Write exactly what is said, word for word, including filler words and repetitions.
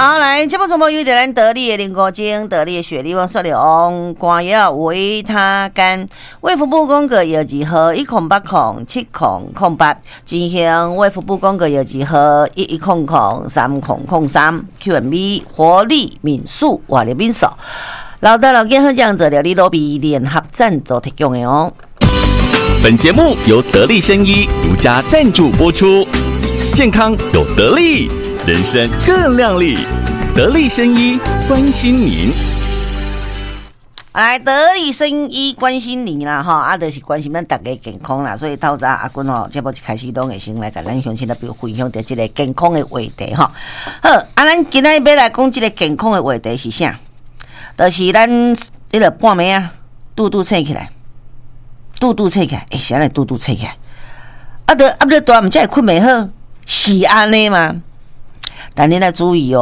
好，来，节目主播有点咱得力的林国精、得力的雪莉、王雪龙、光药维他干、卫福部公告药剂号一空八空七空空八，进行卫福部公告药剂号一一空空三空空三 Q M B 活力敏素活力敏素，老大老健康讲者疗力罗比联合赞助提供的哦。 本节目由得力生医独家赞助播出，健康有得力，人生更亮丽。得力生医关心您。 来，得力生医关心你啦，哈，啊，就是关心咱大家健康啦，所以透早阿君吼，节目一开始都会先来甲咱乡亲来比如分享到这个健康的话题哈。好，啊，咱今仔要来讲这个健康的话题是啥？就是咱迄个半暝啊，肚肚醒起来，肚肚醒起来，诶、欸，啥来肚肚醒起来？啊，得啊，不得大，毋才会困袂好，是安尼吗？但你来注意哦。